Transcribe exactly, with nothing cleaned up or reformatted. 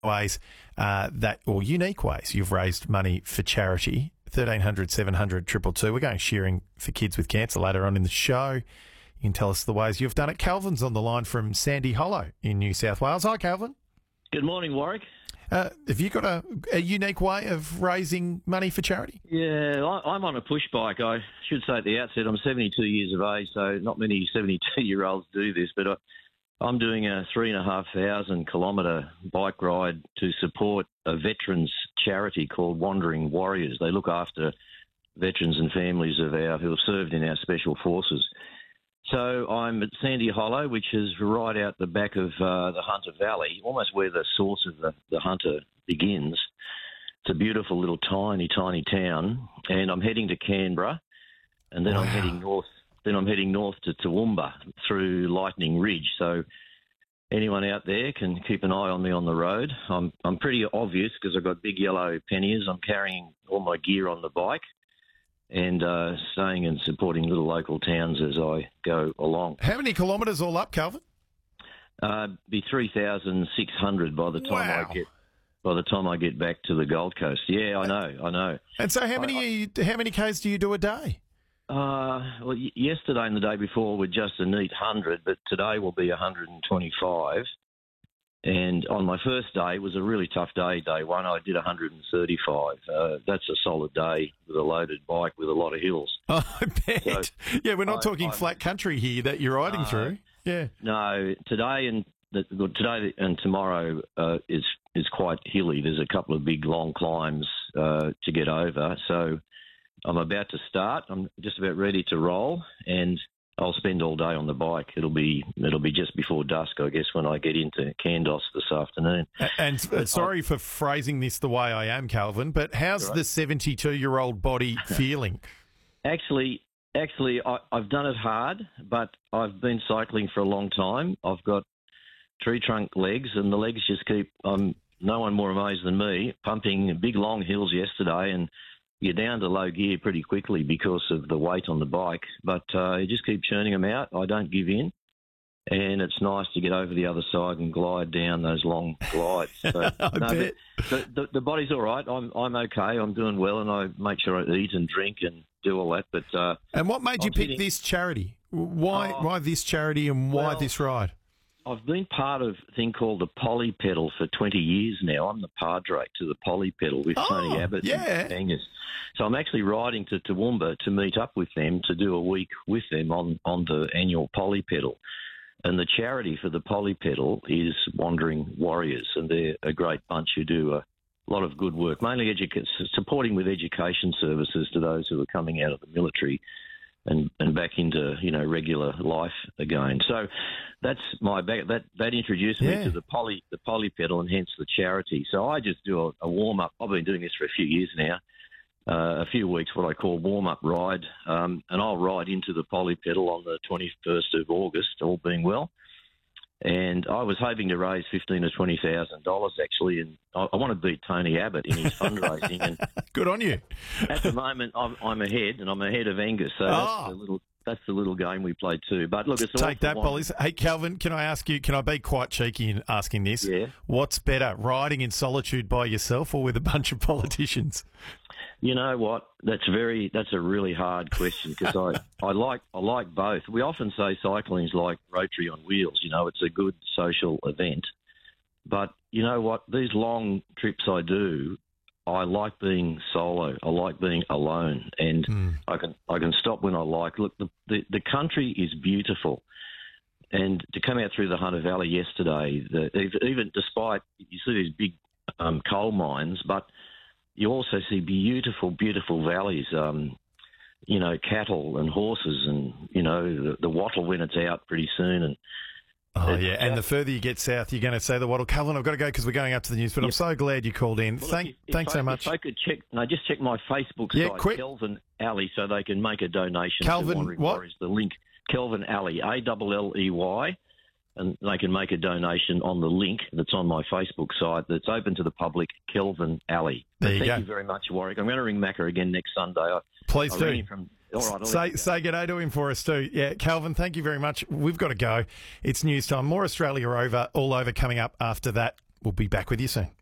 ways uh, that, or unique ways you've raised money for charity. thirteen hundred, seven hundred, two two two. We're going shearing for kids with cancer later on in the show. You can tell us the ways you've done it. Calvin's on the line from Sandy Hollow in New South Wales. Hi, Calvin. Good morning, Warwick. Uh, have you got a, a unique way of raising money for charity? Yeah, I, I'm on a push bike. I should say at the outset, I'm seventy-two years of age, so not many seventy-two-year-olds do this, but I, I'm doing a three and a half thousand kilometre bike ride to support a veterans charity called Wandering Warriors. They look after veterans and families of our who have served in our special forces. So I'm at Sandy Hollow, which is right out the back of uh, the Hunter Valley, almost where the source of the, the Hunter begins. It's a beautiful little tiny, tiny town, and I'm heading to Canberra, and then wow. I'm heading north. Then I'm heading north to Toowoomba through Lightning Ridge. So anyone out there can keep an eye on me on the road. I'm I'm pretty obvious because I've got big yellow panniers. I'm carrying all my gear on the bike, and uh, staying and supporting little local towns as I go along. How many kilometres all up, Calvin? Uh, be three thousand six hundred by the time wow. I get by the time I get back to the Gold Coast. Yeah, I know, I know. And so, how many I, you, how many k's do you do a day? Uh, well, y- yesterday and the day before were just a neat hundred, but today will be one hundred twenty-five. And on my first day, it was a really tough day, day one. I did one hundred thirty-five. Uh, that's a solid day with a loaded bike with a lot of hills. Oh, I bet. So yeah, we're not I, talking I'm, flat country here that you're riding uh, through. Yeah. No, today and the, today and tomorrow uh, is is quite hilly. There's a couple of big long climbs uh, to get over. So I'm about to start. I'm just about ready to roll, and I'll spend all day on the bike. It'll be it'll be just before dusk, I guess, when I get into Kandos this afternoon. And, and uh, sorry I, for phrasing this the way I am, Calvin, but how's right. the seventy-two-year-old body feeling? Actually, actually, I, I've done it hard, but I've been cycling for a long time. I've got tree trunk legs, and the legs just keep. Um, no one more amazed than me, pumping big long hills yesterday, and you're down to low gear pretty quickly because of the weight on the bike, but uh, you just keep churning them out. I don't give in, and it's nice to get over the other side and glide down those long glides. So, I no, bet. The, the, the body's all right. I'm I'm okay. I'm doing well, and I make sure I eat and drink and do all that. But uh, and what made I'm you pick sitting, this charity? Why oh, why this charity and why well, this ride? I've been part of a thing called the Poly Pedal for twenty years now. I'm the padre to the Poly Pedal with oh, Tony Abbott yeah. and Angus. So I'm actually riding to Toowoomba to meet up with them to do a week with them on, on the annual Poly Pedal. And the charity for the Poly Pedal is Wandering Warriors, and they're a great bunch who do a lot of good work, mainly educa- supporting with education services to those who are coming out of the military and, and back into, you know, regular life again. So that's my back. That that introduced yeah. me to the poly the poly pedal and hence the charity. So I just do a, a warm up. I've been doing this for a few years now, uh, a few weeks, what I call warm up ride, um, and I'll ride into the poly pedal on the twenty-first of August, all being well. And I was hoping to raise fifteen or twenty thousand dollars actually, and I, I want to beat Tony Abbott in his fundraising. And good on you. At the moment, I'm, I'm ahead, and I'm ahead of Angus. So oh. that's the little that's the little game we play too. But look, it's all take that, one. Pollies. Hey, Calvin, can I ask you? Can I be quite cheeky in asking this? Yeah. What's better, riding in solitude by yourself or with a bunch of politicians? You know what? That's very. That's a really hard question because I, I like I like both. We often say cycling's like Rotary on wheels. You know, it's a good social event. But you know what? These long trips I do, I like being solo. I like being alone, and mm. I can I can stop when I like. Look, the, the the country is beautiful, and to come out through the Hunter Valley yesterday, the, even despite you see these big um, coal mines, but you also see beautiful, beautiful valleys, um, you know, cattle and horses and, you know, the, the wattle when it's out pretty soon. And Oh, yeah, and the further you get south, you're going to say the wattle. Calvin, I've got to go because we're going up to the news, but yep. I'm so glad you called in. Well, Thank, if, if thanks I, so much. If I could check, no, just check my Facebook yeah, site, quick. Kelvin Alley, so they can make a donation Calvin, to Wandering what? Warriors. The link, Kelvin Alley, A L L E Y, and they can make a donation on the link that's on my Facebook site that's open to the public, Kelvin Alley. There you thank go. you very much, Warwick. I'm going to ring Macca again next Sunday. I, Please I do. rang him From, all right, I'll say, say g'day to him for us too. Yeah, Calvin, thank you very much. We've got to go. It's news time. More Australia over, all over coming up after that. we'll be back with you soon.